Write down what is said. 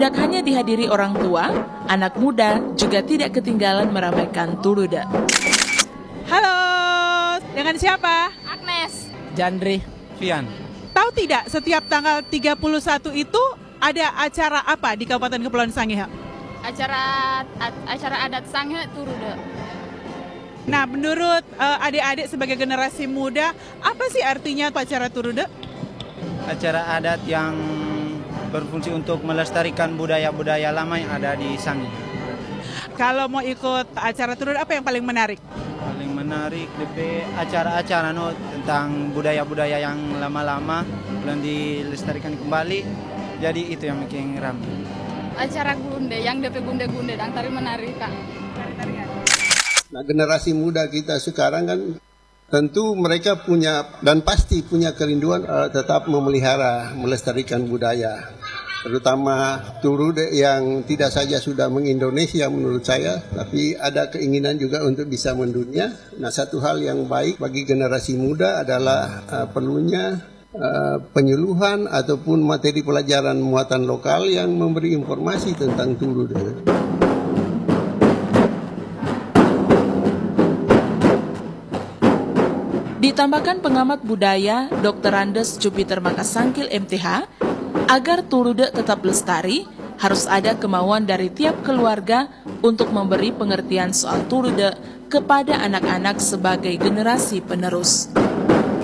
Tidak hanya dihadiri orang tua, anak muda juga tidak ketinggalan meramaikan Turude. Halo, dengan siapa? Agnes. Jandri. Fian. Tahu tidak setiap tanggal 31 itu ada acara apa di Kabupaten Kepulauan Sangihe? Acara adat Sangihe Turude. Nah, menurut adik-adik sebagai generasi muda, apa sih artinya acara Turude? Acara adat yang berfungsi untuk melestarikan budaya-budaya lama yang ada di Sangihe. Kalau mau ikut acara Turude, apa yang paling menarik? Paling menarik lebih acara-acara tentang budaya-budaya yang lama-lama belum dilestarikan kembali. Jadi itu yang bikin ramai. Acara gunde yang DP gunde-gunde dan tari menari Kak. Nah, generasi muda kita sekarang kan tentu mereka punya dan pasti punya kerinduan tetap memelihara, melestarikan budaya. Terutama Turude yang tidak saja sudah mengindonesia menurut saya, tapi ada keinginan juga untuk bisa mendunia. Nah, satu hal yang baik bagi generasi muda adalah perlunya penyuluhan ataupun materi pelajaran muatan lokal yang memberi informasi tentang Turude. Ditambahkan pengamat budaya Dr. Andes Jupiter Makasangkil MTH, agar Turude tetap lestari, harus ada kemauan dari tiap keluarga untuk memberi pengertian soal Turude kepada anak-anak sebagai generasi penerus.